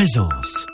Présence.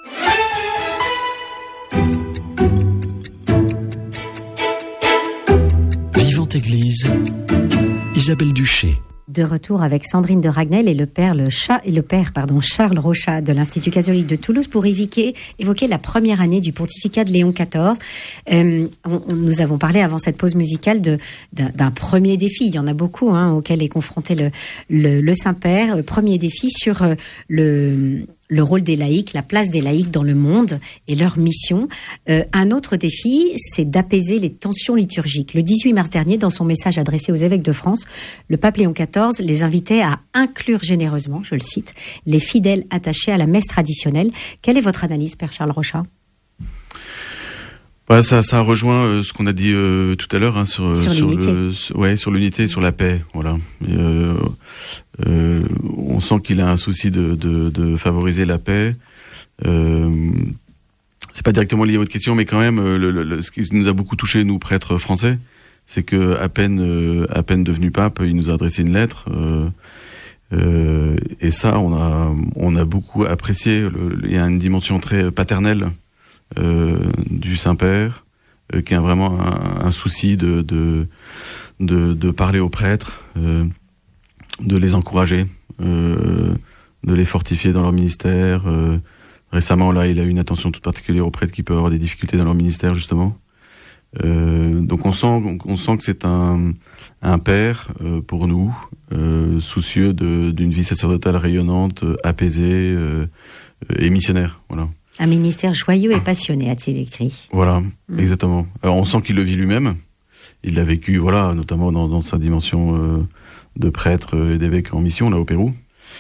Vivante Église, Isabelle Duché. De retour avec Sandrine de Ragnel et le père Charles Rochat de l'Institut catholique de Toulouse pour évoquer la première année du pontificat de Léon XIV. Nous avons parlé avant cette pause musicale d'un premier défi. Il y en a beaucoup auquel est confronté le Saint-Père. Premier défi sur le rôle des laïcs, la place des laïcs dans le monde et leur mission. Un autre défi, c'est d'apaiser les tensions liturgiques. Le 18 mars dernier, dans son message adressé aux évêques de France, le pape Léon XIV les invitait à inclure généreusement, je le cite, les fidèles attachés à la messe traditionnelle. Quelle est votre analyse, Père Charles Rochat ? Ça rejoint ce qu'on a dit tout à l'heure sur l'unité. Sur l'unité, sur la paix, voilà. On sent qu'il a un souci de favoriser la paix. C'est pas directement lié à votre question, mais quand même, ce qui nous a beaucoup touché, nous prêtres français, c'est que à peine devenu pape, il nous a adressé une lettre. Et ça, on a beaucoup apprécié. Il y a une dimension très paternelle du Saint-Père, qui a vraiment un souci de parler aux prêtres, de les encourager, de les fortifier dans leur ministère. Récemment, là, il a eu une attention toute particulière aux prêtres qui peuvent avoir des difficultés dans leur ministère, justement. Donc on sent que c'est un père pour nous, soucieux d'une vie sacerdotale rayonnante, apaisée et missionnaire, voilà. Un ministère joyeux et passionné, a-t-il écrit. Voilà, exactement. Alors on sent qu'il le vit lui-même. Il l'a vécu, voilà, notamment dans sa dimension de prêtre et d'évêque en mission, là, au Pérou.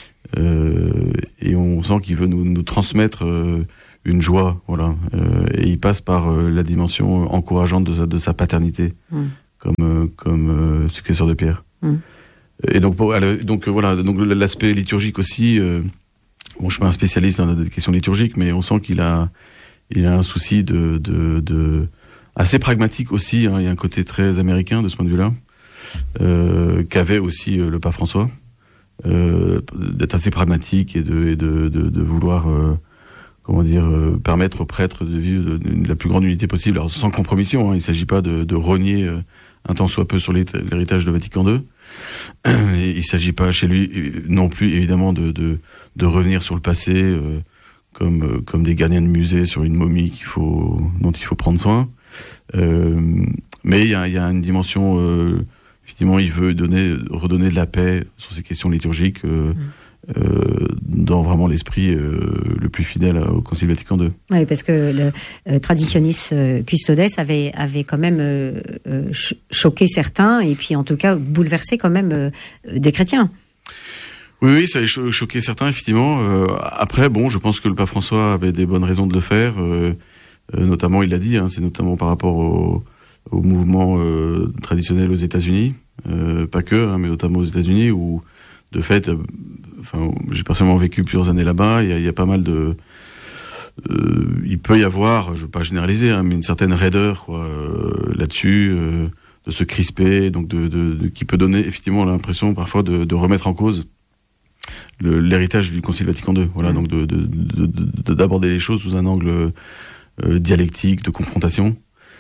Et on sent qu'il veut nous transmettre une joie, voilà. Et il passe par la dimension encourageante de sa paternité, comme successeur de Pierre. Et donc voilà, donc l'aspect liturgique aussi. Bon, je suis pas un spécialiste dans des questions liturgiques, mais on sent qu'il a un souci de assez pragmatique aussi. Il y a un côté très américain de ce point de vue-là, qu'avait aussi le pape François, d'être assez pragmatique et de vouloir permettre aux prêtres de vivre de la plus grande unité possible, alors sans compromission. Il ne s'agit pas de rogner un tant soit peu sur l'héritage de Vatican II. Et il ne s'agit pas chez lui non plus évidemment de revenir sur le passé comme des gardiens de musée sur une momie dont il faut prendre soin. Mais il y a une dimension, effectivement, il veut redonner de la paix sur ces questions liturgiques dans vraiment l'esprit le plus fidèle au Concile Vatican II. Oui, parce que le Traditionis Custodes avait quand même choqué certains et puis en tout cas bouleversé quand même des chrétiens. Oui, ça a choqué certains, effectivement. Après, je pense que le pape François avait des bonnes raisons de le faire. Notamment, il l'a dit, c'est notamment par rapport au mouvement traditionnel aux États-Unis. Pas que, mais notamment aux États-Unis, où, de fait, j'ai personnellement vécu plusieurs années là-bas. Il y a pas mal de... il peut y avoir, je veux pas généraliser, mais une certaine raideur là-dessus, de se crisper, donc qui peut donner effectivement l'impression parfois de remettre en cause l'héritage du Concile Vatican II. Voilà, donc d'aborder les choses sous un angle dialectique, de confrontation,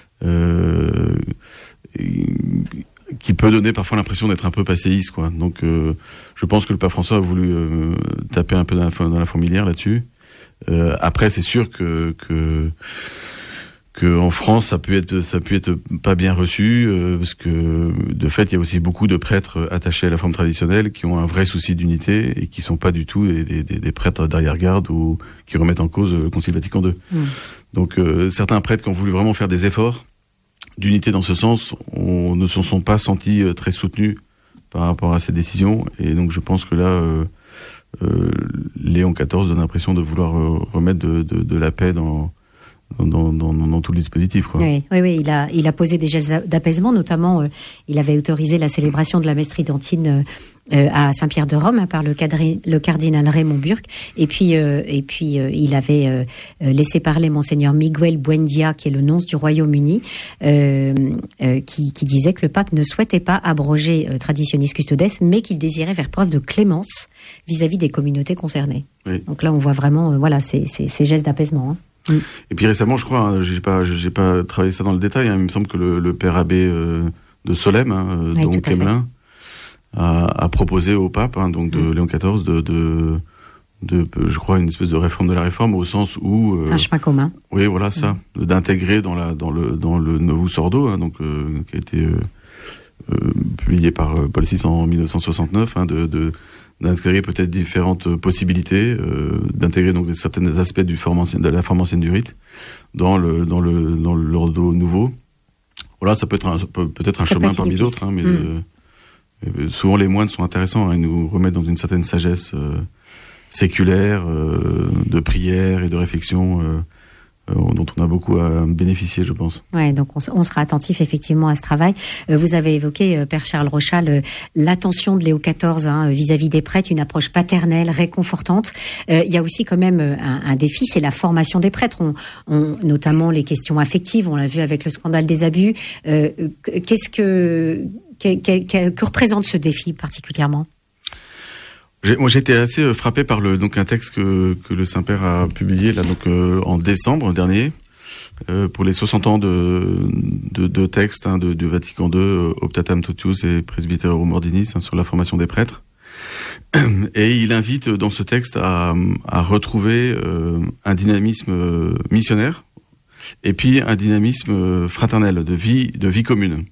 qui peut donner parfois l'impression d'être un peu passéiste, quoi. Donc, je pense que le pape François a voulu taper un peu dans la fourmilière là-dessus. Après, c'est sûr que en France, ça peut être pas bien reçu, parce que de fait, il y a aussi beaucoup de prêtres attachés à la forme traditionnelle qui ont un vrai souci d'unité et qui sont pas du tout des prêtres d'arrière-garde ou qui remettent en cause le Concile Vatican II. Donc, certains prêtres qui ont voulu vraiment faire des efforts d'unité dans ce sens, ne se sont pas sentis très soutenus par rapport à ces décisions. Et donc je pense que là, Léon XIV donne l'impression de vouloir remettre de la paix dans dans tout le dispositif, quoi. Oui, il a posé des gestes d'apaisement, notamment il avait autorisé la célébration de la messe tridentine à Saint-Pierre-de-Rome par le cardinal Raymond Burke, et puis il avait laissé parler Monseigneur Miguel Buendia, qui est le nonce du Royaume-Uni, qui disait que le pape ne souhaitait pas abroger Traditionis Custodes, mais qu'il désirait faire preuve de clémence vis-à-vis des communautés concernées. Oui. Donc là, on voit vraiment ces gestes d'apaisement. Et puis récemment, je crois, j'ai pas travaillé ça dans le détail, il me semble que le père abbé de Solesmes, Don Clemelin, a proposé au pape, donc de Léon XIV, de je crois, une espèce de réforme de la réforme, au sens où un chemin commun. Oui, voilà, ça, d'intégrer dans le Novus Ordo, qui a été publié par Paul VI en 1969, d'intégrer peut-être différentes possibilités, d'intégrer donc certains aspects de la forme ancienne du rite dans l'ordo nouveau. Voilà, ça peut être un chemin parmi d'autres, mais souvent les moines sont intéressants, ils nous remettent dans une certaine sagesse séculaire, de prière et de réflexion, dont on a beaucoup à bénéficier, je pense. Ouais, donc on sera attentif effectivement à ce travail. Vous avez évoqué, Père Charles Rochat, l'attention de Léo XIV vis-à-vis des prêtres, une approche paternelle, réconfortante. Il y a aussi quand même un défi, c'est la formation des prêtres. Notamment les questions affectives, on l'a vu avec le scandale des abus. Que représente ce défi particulièrement ? Moi, j'ai été assez frappé par un texte que le Saint-Père a publié en décembre dernier pour les 60 ans de textes de Vatican II, Optatam Totius et Presbyterorum Ordinis, sur la formation des prêtres. Et il invite dans ce texte à retrouver un dynamisme missionnaire et puis un dynamisme fraternel de vie commune.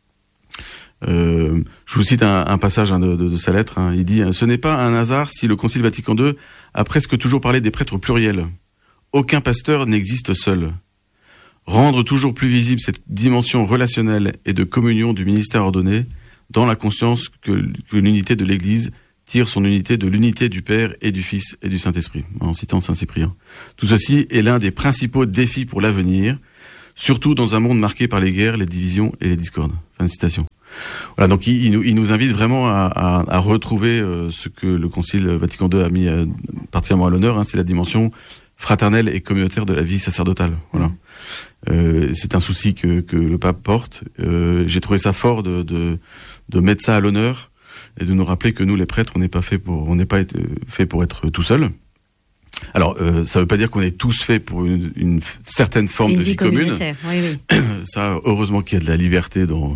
Je vous cite un passage de sa lettre. Il dit « Ce n'est pas un hasard si le Concile Vatican II a presque toujours parlé des prêtres au pluriel. Aucun pasteur n'existe seul. Rendre toujours plus visible cette dimension relationnelle et de communion du ministère ordonné dans la conscience que l'unité de l'Église tire son unité de l'unité du Père et du Fils et du Saint-Esprit. » En citant Saint Cyprien. Tout ceci est l'un des principaux défis pour l'avenir, surtout dans un monde marqué par les guerres, les divisions et les discordes. Fin de citation. Voilà, donc il nous invite vraiment à retrouver ce que le Concile Vatican II a mis particulièrement à l'honneur, c'est la dimension fraternelle et communautaire de la vie sacerdotale. Voilà. C'est un souci que le pape porte. J'ai trouvé ça fort de mettre ça à l'honneur et de nous rappeler que nous, les prêtres, on n'est pas fait pour être tout seuls. Alors, ça veut pas dire qu'on est tous faits pour une certaine forme de vie commune. Oui. Ça, heureusement qu'il y a de la liberté dans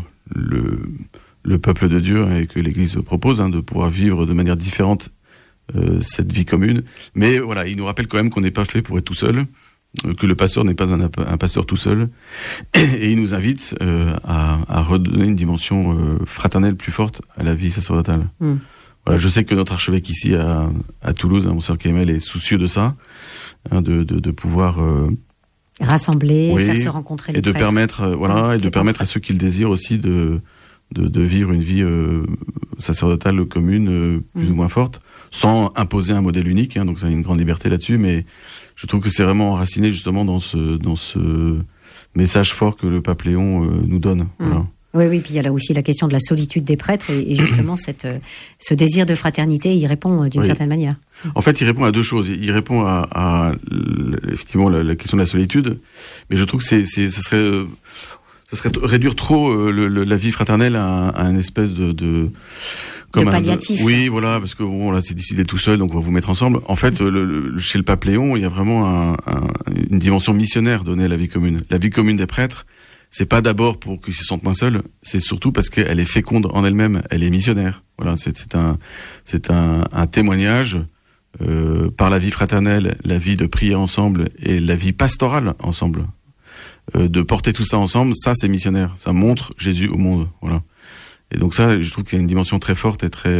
le peuple de Dieu et que l'Église propose de pouvoir vivre de manière différente cette vie commune. Mais voilà, il nous rappelle quand même qu'on n'est pas fait pour être tout seul, que le pasteur n'est pas un pasteur tout seul, et il nous invite à redonner une dimension fraternelle plus forte à la vie sacerdotale. Voilà, je sais que notre archevêque ici à Toulouse, Monseigneur Kemel, est soucieux de ça, de pouvoir rassembler, faire se rencontrer les prêtres. Et de permettre à ceux qui le désirent aussi de vivre une vie sacerdotale commune plus ou moins forte, sans imposer un modèle unique, donc ça a une grande liberté là-dessus, mais je trouve que c'est vraiment enraciné justement dans ce message fort que le pape Léon nous donne. Voilà. Oui, puis il y a là aussi la question de la solitude des prêtres et justement ce désir de fraternité, il répond d'une certaine manière. En fait, il répond à deux choses. Il répond à effectivement la question de la solitude, mais je trouve que ça serait réduire trop la vie fraternelle à une espèce de palliatif. Oui, voilà, parce que là c'est difficile d'être tout seul, donc on va vous mettre ensemble. En fait, chez le pape Léon, il y a vraiment une dimension missionnaire donnée à la vie commune. La vie commune des prêtres, c'est pas d'abord pour qu'ils se sentent moins seuls, c'est surtout parce qu'elle est féconde en elle-même, elle est missionnaire. Voilà, c'est un témoignage par la vie fraternelle, la vie de prier ensemble et la vie pastorale ensemble. De porter tout ça ensemble, ça c'est missionnaire, ça montre Jésus au monde. Voilà. Et donc ça, je trouve qu'il y a une dimension très forte et très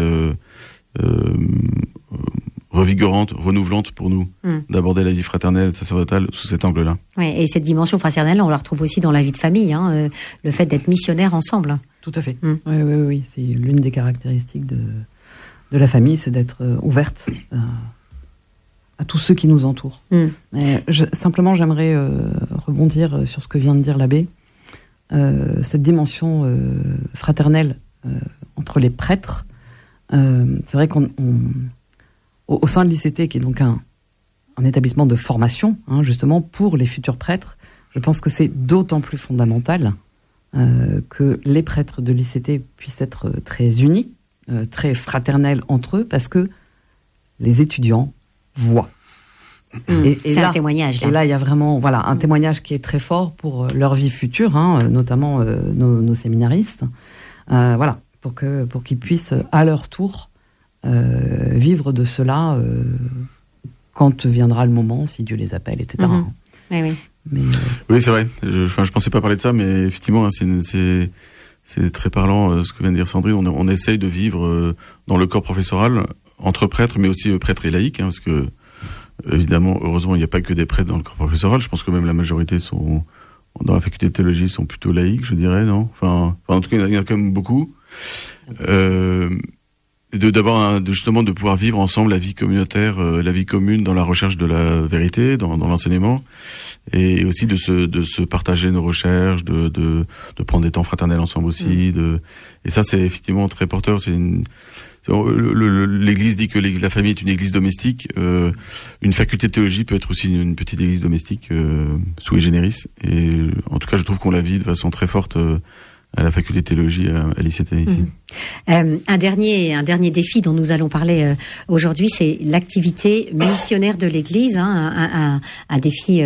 revigorante, renouvelante pour nous, d'aborder la vie fraternelle, sacerdotale sous cet angle-là. Oui, et cette dimension fraternelle, on la retrouve aussi dans la vie de famille, le fait d'être missionnaire ensemble. Tout à fait. Oui, c'est l'une des caractéristiques de la famille, c'est d'être ouverte à tous ceux qui nous entourent. Mais simplement, j'aimerais rebondir sur ce que vient de dire l'abbé. Cette dimension fraternelle entre les prêtres. C'est vrai qu'au sein de l'ICT, qui est donc un établissement de formation, justement, pour les futurs prêtres, je pense que c'est d'autant plus fondamental que les prêtres de l'ICT puissent être très unis, très fraternels entre eux, parce que les étudiants voient. Et c'est un témoignage. Et là, il y a vraiment un témoignage qui est très fort pour leur vie future, notamment nos séminaristes. Pour qu'ils puissent, à leur tour, vivre de cela quand viendra le moment, si Dieu les appelle, etc. Oui. Oui, c'est vrai. Je pensais pas parler de ça, mais effectivement, c'est très parlant ce que vient de dire Sandrine. On essaye de vivre dans le corps professoral, entre prêtres, mais aussi prêtres et laïcs, parce que, évidemment, heureusement, il n'y a pas que des prêtres dans le corps professoral. Je pense que même la majorité dans la faculté de théologie sont plutôt laïcs, je dirais, non ? Enfin, en tout cas, il y en a quand même beaucoup. Justement de pouvoir vivre ensemble la vie communautaire, la vie commune dans la recherche de la vérité, dans l'enseignement, et aussi de se partager nos recherches, de prendre des temps fraternels ensemble aussi, et ça c'est effectivement très porteur. L'Église dit que la famille est une église domestique. Une faculté de théologie peut être aussi une petite église domestique sui generis. Et en tout cas, je trouve qu'on la vit de façon très forte à la faculté de théologie à l'ICT ici. Un dernier défi dont nous allons parler aujourd'hui, c'est l'activité missionnaire de l'Église, un défi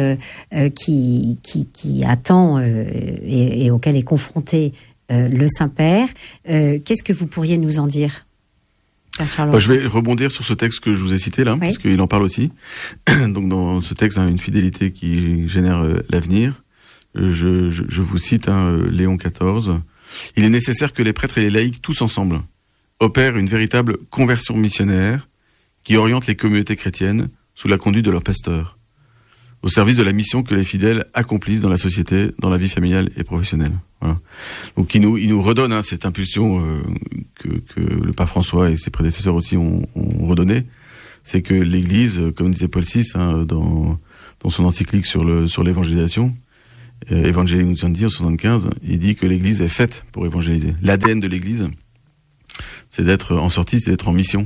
qui attend et auquel est confronté le Saint-Père. Qu'est-ce que vous pourriez nous en dire ? Je vais rebondir sur ce texte que je vous ai cité là, parce qu'il en parle aussi. Donc dans ce texte, une fidélité qui génère l'avenir. Je vous cite Léon XIV. Il est nécessaire que les prêtres et les laïcs, tous ensemble, opèrent une véritable conversion missionnaire qui oriente les communautés chrétiennes sous la conduite de leurs pasteurs, au service de la mission que les fidèles accomplissent dans la société, dans la vie familiale et professionnelle. Voilà. Donc il nous redonne cette impulsion que le pape François et ses prédécesseurs aussi ont redonné. C'est que l'Église, comme disait Paul VI dans son encyclique sur l'évangélisation, Evangelii Nuntiandi en 75, il dit que l'Église est faite pour évangéliser. L'ADN de l'Église, c'est d'être en sortie, c'est d'être en mission.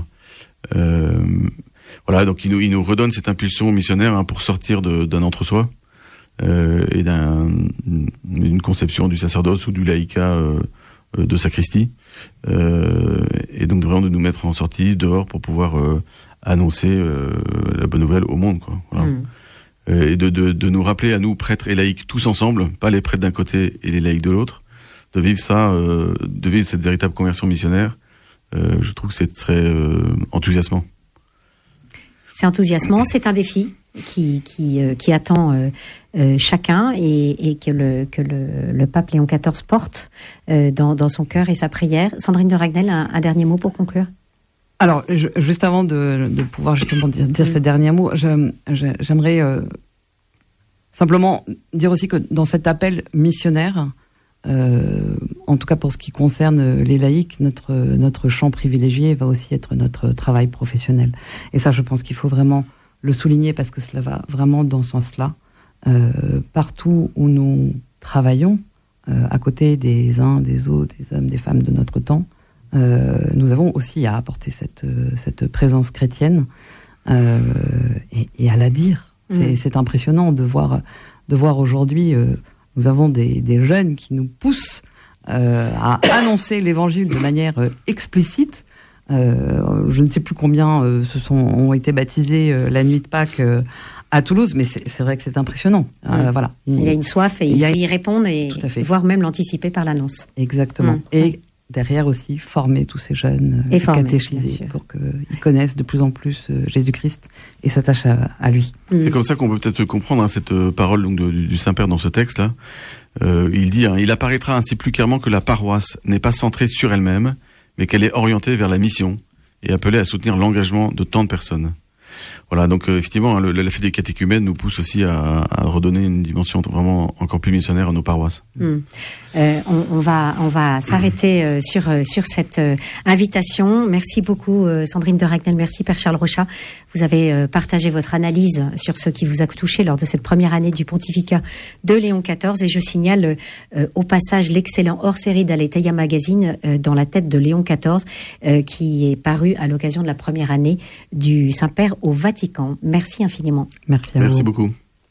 Voilà, donc il nous redonne cette impulsion missionnaire pour sortir d'un entre-soi et d'une conception du sacerdoce ou du laïcat de sacristie, et donc vraiment de nous mettre en sortie dehors pour pouvoir annoncer la bonne nouvelle au monde, quoi. Voilà. Et de nous rappeler à nous, prêtres et laïcs, tous ensemble, pas les prêtres d'un côté et les laïcs de l'autre, de vivre cette véritable conversion missionnaire. Je trouve que c'est très enthousiasmant. C'est enthousiasmant, c'est un défi qui attend chacun et que le pape Léon XIV porte dans son cœur et sa prière. Sandrine de Ragnel, un dernier mot pour conclure. Alors, juste avant de pouvoir justement dire ces derniers mots, j'aimerais simplement dire aussi que dans cet appel missionnaire, en tout cas pour ce qui concerne les laïcs, notre champ privilégié va aussi être notre travail professionnel. Et ça, je pense qu'il faut vraiment le souligner parce que cela va vraiment dans ce sens-là. Partout où nous travaillons, à côté des uns, des autres, des hommes, des femmes de notre temps, nous avons aussi à apporter cette présence chrétienne et à la dire. C'est impressionnant de voir aujourd'hui, nous avons des jeunes qui nous poussent à annoncer l'évangile de manière explicite. Je ne sais plus combien ont été baptisés la nuit de Pâques à Toulouse, mais c'est vrai que c'est impressionnant. Voilà. Il y a une soif et il faut y répondre et voire même l'anticiper par l'annonce. Exactement. Et derrière aussi, former tous ces jeunes, catéchiser pour qu'ils connaissent de plus en plus Jésus-Christ et s'attachent à lui. C'est comme ça qu'on peut peut-être comprendre cette parole donc, du Saint-Père dans ce texte-là. Il dit, il apparaîtra ainsi plus clairement que la paroisse n'est pas centrée sur elle-même, mais qu'elle est orientée vers la mission et appelée à soutenir l'engagement de tant de personnes. Voilà, donc effectivement, la fête des catéchumènes nous pousse aussi à redonner une dimension vraiment encore plus missionnaire à nos paroisses. On va s'arrêter sur cette invitation. Merci beaucoup Sandrine de Ragnel, merci Père Charles Rochat. Vous avez partagé votre analyse sur ce qui vous a touché lors de cette première année du pontificat de Léon XIV, et je signale au passage l'excellent hors-série d'Aletheia Magazine dans la tête de Léon XIV qui est paru à l'occasion de la première année du Saint-Père au Vatican. Merci infiniment. Merci beaucoup.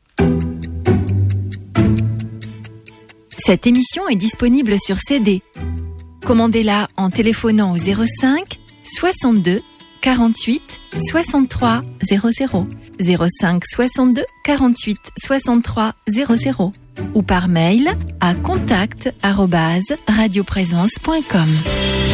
Cette émission est disponible sur CD. Commandez-la en téléphonant au 05 62 48 63 00, 05 62 48 63 00 ou par mail à contact@radioprésence.com.